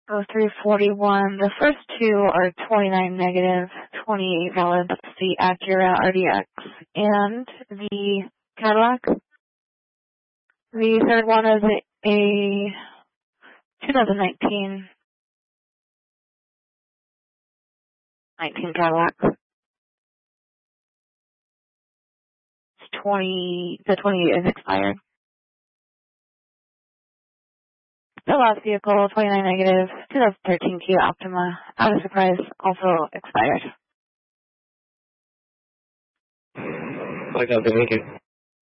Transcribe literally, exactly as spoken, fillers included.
oh three forty-one. The first two are twenty-nine negative, twenty-eight valid. That's the Acura R D X and the Cadillac. The third one is a, a twenty nineteen nineteen Cadillac. It's twenty. The twenty-eight is expired. The last vehicle, twenty-nine negative, twenty thirteen Kia Optima, out of surprise, also expired. Okay, thank you.